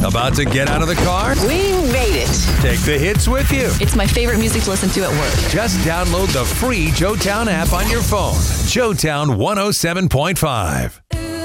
About to get out of the car? We made it. Take the hits with you. It's my favorite music to listen to at work. Just download the free Joetown app on your phone. Joetown 107.5.